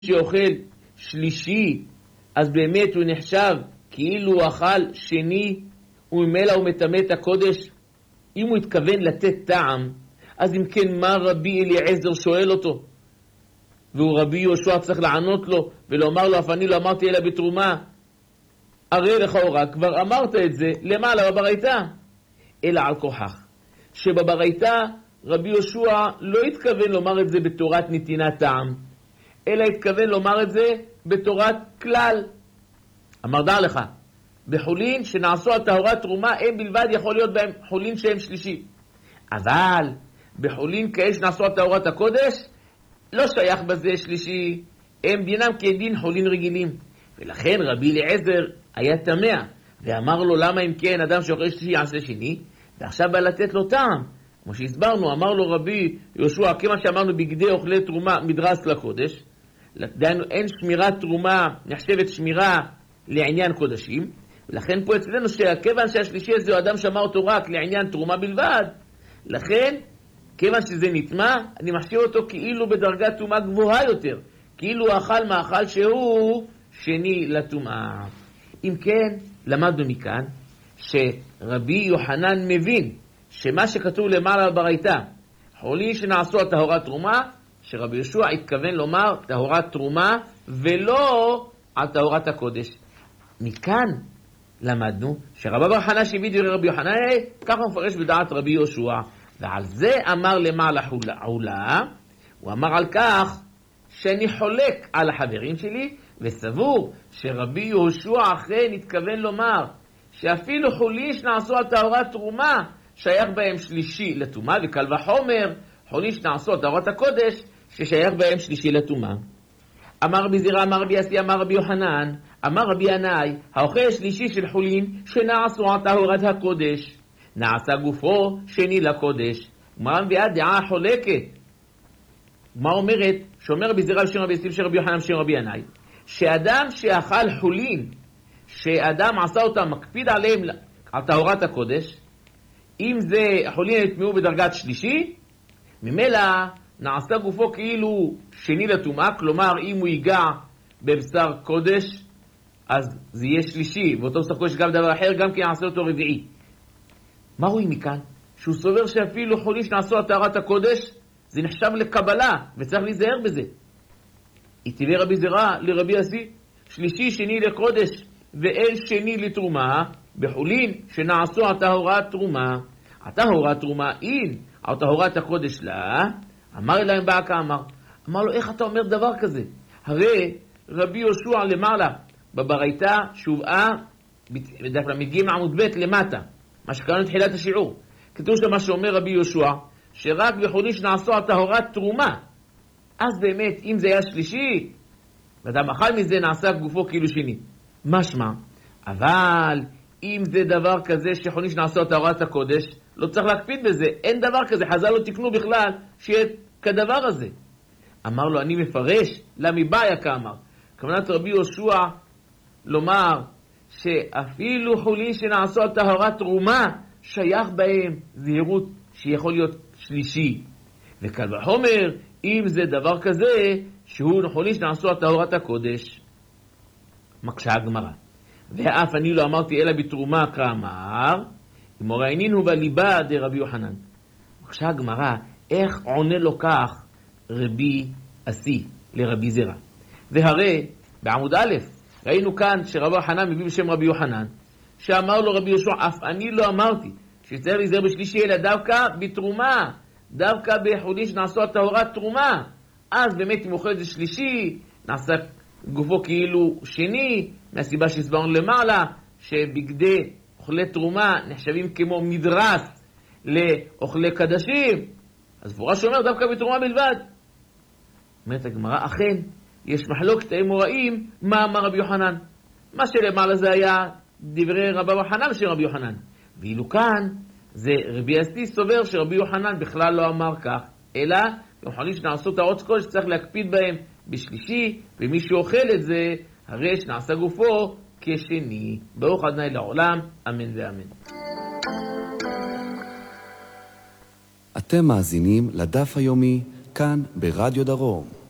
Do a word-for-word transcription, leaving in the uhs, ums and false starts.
שאוכל שלישי, אז באמת הוא נחשב כאילו הוא אכל שני, וממילא הוא מטמא את הקודש. אם הוא התכוון לתת טעם, אז אם כן, מה רבי אליעזר שואל אותו? והוא רבי יהושע צריך לענות לו ולומר לו, אף אני לא אמרתי אלא בתרומה. הרי לכאורה כבר אמרת את זה למעלה בברייתא, אלא על כוחך שבברייתא רבי יהושע לא התכוון לומר את זה בתורת נתינת טעם, אלא התכוון לומר את זה בתורת כלל. אמר דע לך, בחולין שנעשו על טהרת תרומה הם בלבד יכול להיות בהם חולין שהם שלישי, אבל בחולין כאלה שנעשו על טהרת הקודש לא שייך בזה שלישי, הם דינם כדין חולין רגילים. ולכן רבי אליעזר היה תמה ואמר לו, למה אם כן אדם שאוכל שלישי יעשה שני? ועכשיו בא לתת לו טעם, כמו שהסברנו. אמר לו רבי יהושע, כמה שאמרנו בגדי אוכלי תרומה מדרס לקודש, דהיינו אין שמירת תרומה נחשבת שמירה לעניין קודשים, ולכן פה אצלנו שכיוון שהשלישי הזה הוא אדם שמע אותו רק לעניין תרומה בלבד, לכן כיוון שזה נטמע אני מחשיב אותו כאילו בדרגת תרומה גבוהה יותר, כאילו הוא אכל מאכל שהוא שני לטומאה. אם כן, למדנו מכאן שרבי יוחנן מבין שמה שכתוב למעלה בברייתא, חולין שנעשו על טהרת תרומה, שרבי יהושע התכוון לומר טהרת תרומה ולא על טהרת הקודש. מכאן למדנו שרבי בר חנא שהביא דברי רבי יוחנן, ככה הוא מפרש בדעת רבי יהושע, ועל זה אמר למעלה עולה, הוא אמר על כך שאני חולק על החברים שלי, וסבור שרבי יהושע אכן התכוון לומר שאפילו חולין שנעשו על טהרת תרומה שייך בהם שלישי לטומאה, וקל וחומר חולין שנעשו על טהרת הקודש ששייך בהם שלישי לטומאה. אמר רבי זירא, אמר רבי אסי, אמר רבי יוחנן, אמר רבי ינאי, האוכל שלישי של חולין שנעשו על טהרת הקודש נעשה גופו שני לקודש. גמרא מביאה דעה חולקת. מה אומרת? שאומר רבי זירא בשם רבי אסי, בשם רבי יוחנן, בשם רבי ינאי, שאדם שאכל חולין שאדם עשה אותם מקפיד עליהם על טהרת הקודש, אם זה חולין נטמעו בדרגת שלישי, ממילא נעשה גופו כאילו שני לטומאה, כלומר אם הוא ייגע בבשר קודש אז זה יהיה שלישי, ואותו בשר קודש גם דבר אחר גם כי נעשה אותו רביעי. מה רואים מכאן? שהוא סובר שאפילו חולין שנעשו על טהרת הקודש זה נחשב לקבלה וצריך להיזהר בזה. התילי רבי זירא לרבי אסי, שלישי שני לקודש ואין שני לתרומה בחולין שנעשו על טהרת תרומה. הטהרת תרומה אין על טהרת הקודש לה. אמר אליהם באקה, אמר אמר לו, איך אתה אומר דבר כזה? הרי רבי יהושע למעלה בברייתא שהובאה בדף מגיעים עמוד ב' למטה, מה שקראנו תחילת השיעור, כתוב שמה שאומר רבי יהושע שרק בחולין שנעשו על טהרת תרומה, אז באמת אם זה היה שלישי ואדם אכל מזה נעשה גופו כאילו שני. משמע, אבל אם זה דבר כזה שחולין שנעשו על טהרת הקודש לא צריך להקפיד בזה, אין דבר כזה, חז"ל לא תקנו בכלל שיהיה כדבר הזה. אמר לו, אני מפרש למבעיה כאמר, כוונת רבי יהושע לומר שאפילו חולין שנעשו על טהרת תרומה שייך בהם זהירות שיכול להיות שלישי, וקל וחומר אם זה דבר כזה שהוא חולין שנעשו על טהרת הקודש. מקשה הגמרא, ואף אני לא אמרתי אלא בתרומה כאמר, אם ראינין הוא בליבה דרבי יוחנן. מקשה הגמרא, איך עונה לו כך רבי אסי לרבי זירא? והרי בעמוד א' ראינו כאן שרבי יוחנן מביא בשם רבי יוחנן שאמר לו רבי יהושע, אף אני לא אמרתי שצריך להיזהר בשלישי אלא דווקא בתרומה, דווקא בחולין שנעשו על טהרת תרומה, אז באמת אם אוכל זה שלישי נעשה גופו כאילו שני, מהסיבה שהסברנו למעלה שבגדי אוכלי תרומה נחשבים כמו מדרס לאוכלי קדשים, אז פורש אומר דווקא בתרומה בלבד. אומרת הגמרא, אכן יש מחלוקת האמוראים מה אמר רבי יוחנן, מה שלמעלה זה היה דברי רבי יוחנן של רבי יוחנן, ואילו כאן זה רבי אסי סובר שרבי יוחנן בכלל לא אמר כך, אלא חולין שנעשו טהרות קודש שצריך להקפיד בהם בשלישי, ומי שאוכל את זה הרי שנעשה גופו כשני. ברוך אדוני לעולם, אמן ואמן. אתם מאזינים לדף היומי כאן ברדיו דרום.